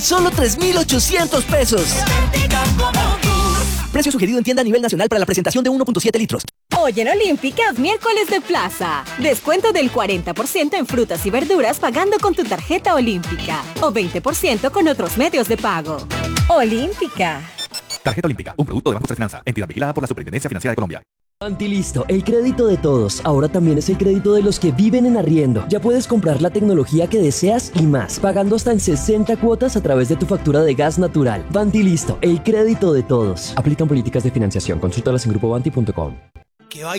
Solo 3,800 pesos. Precio sugerido en tienda a nivel nacional para la presentación de 1.7 litros. Hoy en Olímpica es miércoles de plaza. Descuento del 40% en frutas y verduras pagando con tu tarjeta Olímpica. O 20% con otros medios de pago. Olímpica. Tarjeta Olímpica, un producto de Banco Finanza, entidad vigilada por la Superintendencia Financiera de Colombia. Antilisto, el crédito de todos. Ahora también es el crédito de los que viven en arriendo. Ya puedes comprar la tecnología que deseas y más, pagando hasta en 60 cuotas a través de tu factura de gas natural. Antilisto, el crédito de todos. Aplican políticas de financiación. Consúltalas en grupobanti.com. ¿Qué va